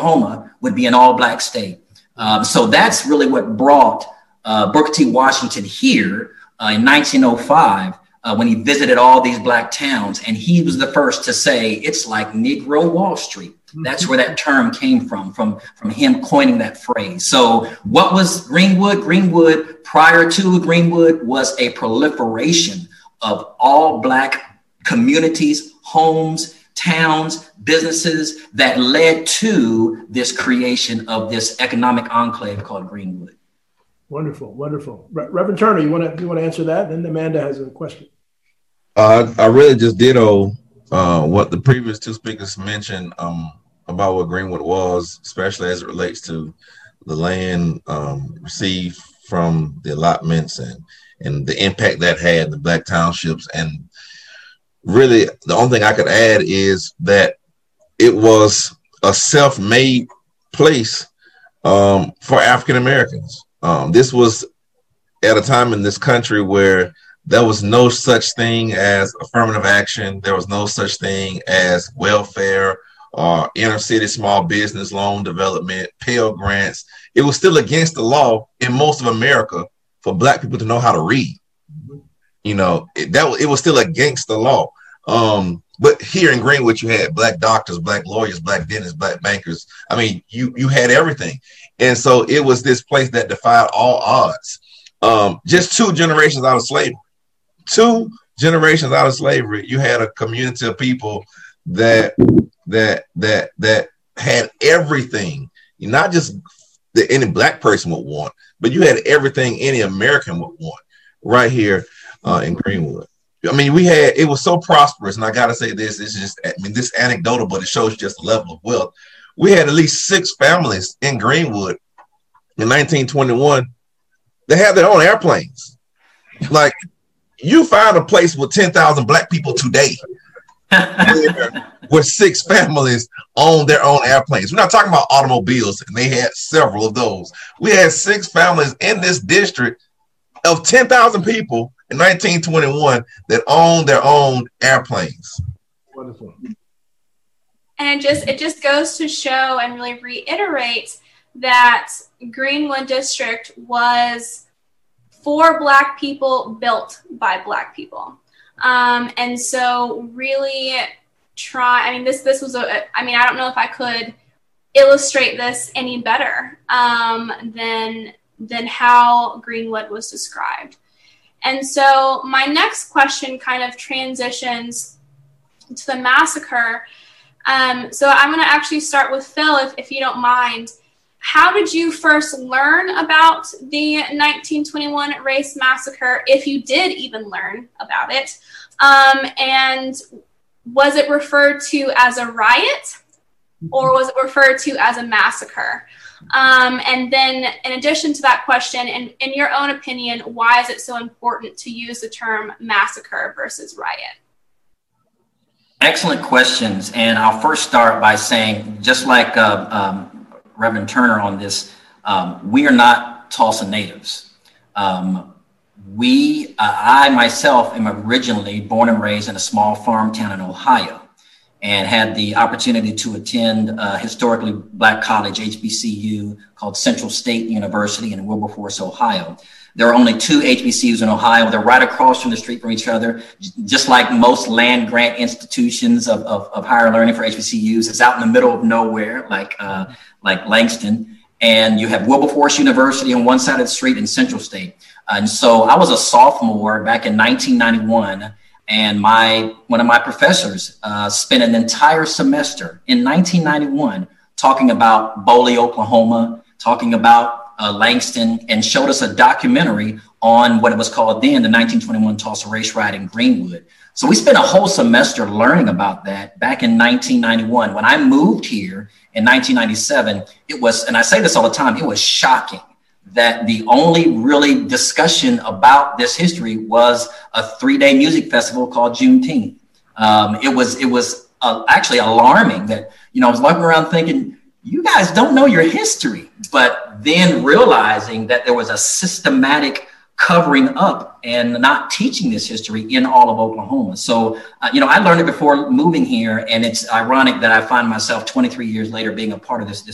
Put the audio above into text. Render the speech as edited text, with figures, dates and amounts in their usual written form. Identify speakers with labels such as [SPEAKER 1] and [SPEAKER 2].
[SPEAKER 1] Oklahoma would be an all black state. So that's really what brought Booker T. Washington here in 1905 when he visited all these black towns. And he was the first to say, it's like Negro Wall Street. That's where that term came from him coining that phrase. So what was Greenwood? Greenwood, prior to Greenwood, was a proliferation of all black communities, homes, towns, businesses that led to this creation of this economic enclave called Greenwood.
[SPEAKER 2] Wonderful, wonderful. Reverend Turner, you want to answer that? Then Amanda has a question.
[SPEAKER 3] I really just ditto what the previous two speakers mentioned about what Greenwood was, especially as it relates to the land received from the allotments and the impact that had in the black townships. And really, the only thing I could add is that it was a self-made place for African Americans. This was at a time in this country where there was no such thing as affirmative action. There was no such thing as welfare or inner city small business loan development, Pell Grants. It was still against the law in most of America for black people to know how to read. You know, it was still against the law. But here in Greenwood, you had black doctors, black lawyers, black dentists, black bankers. I mean, you had everything. And so it was this place that defied all odds. Just 2 generations out of slavery. 2 generations out of slavery, you had a community of people that had everything, not just that any black person would want, but you had everything any American would want right here in Greenwood. I mean, it was so prosperous, and I got to say this is just, this anecdotal, but it shows just the level of wealth. We had at least 6 families in Greenwood in 1921 that had their own airplanes. Like, you find a place with 10,000 black people today where 6 families own their own airplanes. We're not talking about automobiles, and they had several of those. We had 6 families in this district of 10,000 people in 1921 that owned their own airplanes.
[SPEAKER 2] Wonderful.
[SPEAKER 4] And it just goes to show and really reiterate that Greenwood District was for Black people, built by Black people. And so really this was I don't know if I could illustrate this any better than how Greenwood was described. And so my next question kind of transitions to the massacre. So I'm going to actually start with Phil, if you don't mind. How did you first learn about the 1921 race massacre, if you did even learn about it? And was it referred to as a riot, or was it referred to as a massacre? And then in addition to that question, in your own opinion, why is it so important to use the term massacre versus riot?
[SPEAKER 1] Excellent questions. And I'll first start by saying, just like Reverend Turner on this, we are not Tulsa natives. I myself am originally born and raised in a small farm town in Ohio, and had the opportunity to attend a historically Black college, HBCU, called Central State University in Wilberforce, Ohio. There are only 2 HBCUs in Ohio. They're right across from the street from each other. Just like most land grant institutions of higher learning for HBCUs, it's out in the middle of nowhere, like Langston. And you have Wilberforce University on one side of the street and Central State. And so I was a sophomore back in 1991. And one of my professors spent an entire semester in 1991 talking about Boley, Oklahoma, talking about Langston, and showed us a documentary on what it was called then, the 1921 Tulsa Race Riot in Greenwood. So we spent a whole semester learning about that back in 1991. When I moved here in 1997, it was, and I say this all the time, it was shocking that the only really discussion about this history was a 3-day music festival called Juneteenth. It was actually alarming that, I was walking around thinking, you guys don't know your history, but then realizing that there was a systematic covering up and not teaching this history in all of Oklahoma. So, I learned it before moving here, and it's ironic that I find myself 23 years later being a part of this